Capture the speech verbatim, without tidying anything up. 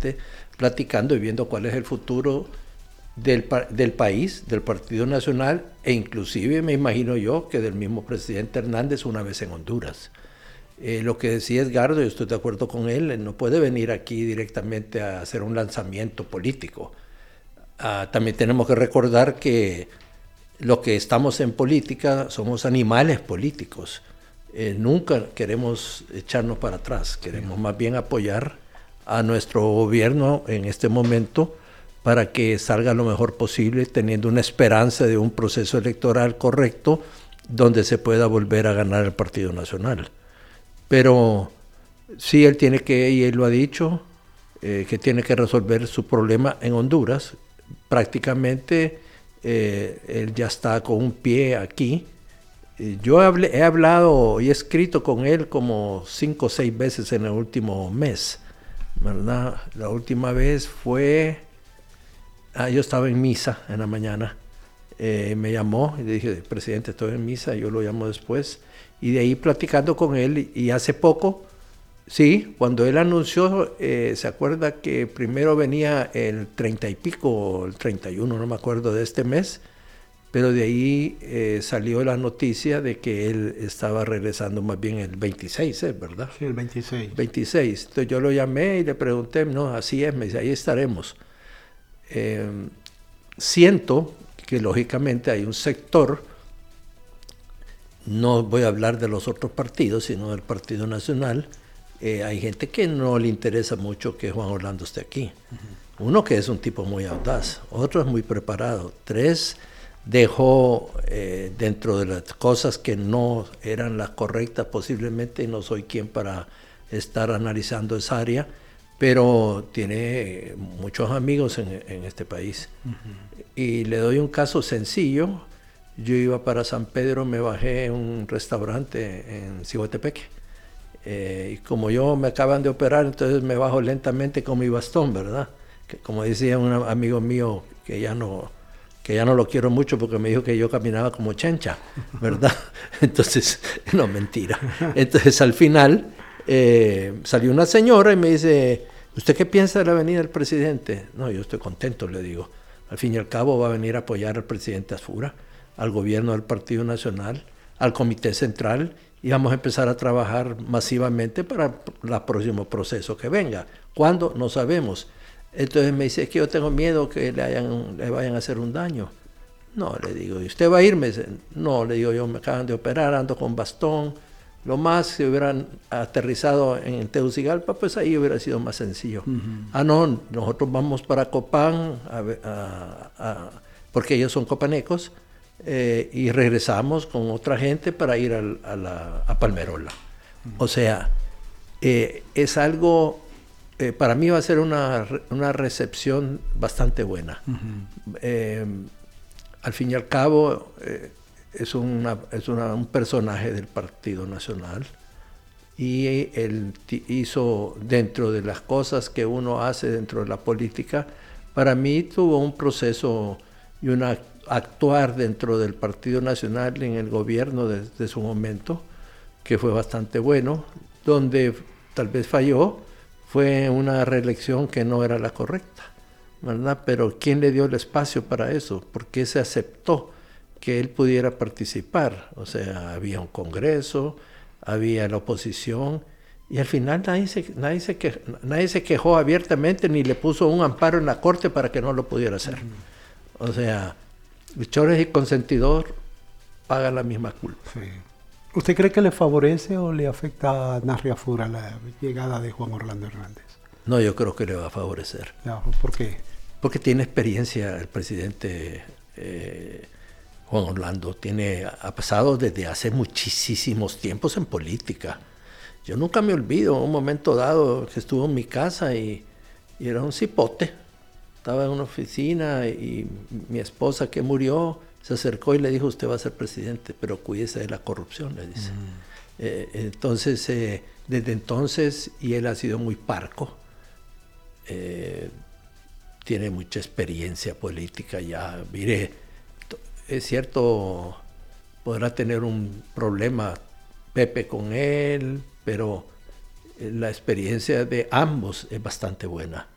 presidente, platicando y viendo cuál es el futuro del, del país, del Partido Nacional, e inclusive me imagino yo que del mismo presidente Hernández una vez en Honduras. Eh, lo que decía Edgardo, yo estoy de acuerdo con él, él no puede venir aquí directamente a hacer un lanzamiento político. Ah, también tenemos que recordar que los que estamos en política somos animales políticos. Eh, nunca queremos echarnos para atrás, queremos más bien apoyar a nuestro gobierno en este momento para que salga lo mejor posible, teniendo una esperanza de un proceso electoral correcto donde se pueda volver a ganar el Partido Nacional. Pero sí, él tiene que, y él lo ha dicho, eh, que tiene que resolver su problema en Honduras. Prácticamente eh, él ya está con un pie aquí. Eh, yo hablé, he hablado y he escrito con él como cinco o seis veces en el último mes, ¿verdad? La última vez fue, ah, yo estaba en misa en la mañana, eh, me llamó y le dije, presidente, estoy en misa, yo lo llamo después. Y de ahí platicando con él, y hace poco, sí, cuando él anunció, eh, se acuerda que primero venía el treinta y pico, el treinta y uno, no me acuerdo, de este mes, pero de ahí eh, salió la noticia de que él estaba regresando más bien el veintiséis, ¿eh? ¿Verdad? Sí, el veintiséis. veintiséis. Entonces yo lo llamé y le pregunté, no, así es, me dice, ahí estaremos. Eh, siento que lógicamente hay un sector, no voy a hablar de los otros partidos, sino del Partido Nacional, eh, hay gente que no le interesa mucho que Juan Orlando esté aquí. Uh-huh. Uno que es un tipo muy audaz, otro es muy preparado, tres dejó eh, dentro de las cosas que no eran las correctas posiblemente, y no soy quien para estar analizando esa área, pero tiene muchos amigos en, en este país. Uh-huh. Y le doy un caso sencillo. Yo iba para San Pedro, me bajé en un restaurante en Cihuatepeque. Eh, y como yo me acaban de operar, entonces me bajo lentamente con mi bastón, ¿verdad? Que, como decía un amigo mío, que ya no, que ya no lo quiero mucho porque me dijo que yo caminaba como chancha, ¿verdad? Entonces, no, mentira. Entonces, al final, eh, salió una señora y me dice, ¿usted qué piensa de la venida del presidente? No, yo estoy contento, le digo. Al fin y al cabo va a venir a apoyar al presidente Asfura, al gobierno del Partido Nacional, al Comité Central, y vamos a empezar a trabajar masivamente para el próximo proceso que venga. ¿Cuándo? No sabemos. Entonces me dice, es que yo tengo miedo que le, hayan, le vayan a hacer un daño. No, le digo, ¿y usted va a irme? No, le digo, yo me acaban de operar, ando con bastón. Lo más, si hubieran aterrizado en Tegucigalpa, pues ahí hubiera sido más sencillo. Uh-huh. Ah, no, nosotros vamos para Copán, a, a, a, porque ellos son copanecos, Eh, y regresamos con otra gente para ir al, a, la, a Palmerola. Uh-huh. O sea, eh, es algo, eh, para mí va a ser una, una recepción bastante buena. Uh-huh. Eh, al fin y al cabo, eh, es, una, es una, un personaje del Partido Nacional, y él hizo, dentro de las cosas que uno hace dentro de la política, para mí tuvo un proceso y una actuar dentro del Partido Nacional en el gobierno de, de su momento, que fue bastante bueno. Donde tal vez falló fue una reelección que no era la correcta, ¿verdad? Pero ¿quién le dio el espacio para eso? ¿Por qué se aceptó que él pudiera participar? O sea, había un congreso, había la oposición, y al final nadie se, nadie se, quejó, nadie se quejó abiertamente ni le puso un amparo en la corte para que no lo pudiera hacer. Uh-huh. O sea, Bichores y consentidor pagan la misma culpa. Sí. ¿Usted cree que le favorece o le afecta a Narri Asfura la llegada de Juan Orlando Hernández? No, yo creo que le va a favorecer. No, ¿por qué? Porque tiene experiencia el presidente eh, Juan Orlando. Tiene, ha pasado desde hace muchísimos tiempos en política. Yo nunca me olvido un momento dado que estuvo en mi casa y, y era un cipote. Estaba en una oficina y mi esposa, que murió, se acercó y le dijo, usted va a ser presidente, pero cuídese de la corrupción, le dice. Mm. Eh, entonces, eh, desde entonces, y él ha sido muy parco, eh, tiene mucha experiencia política ya. Mire, es cierto, podrá tener un problema Pepe con él, pero la experiencia de ambos es bastante buena.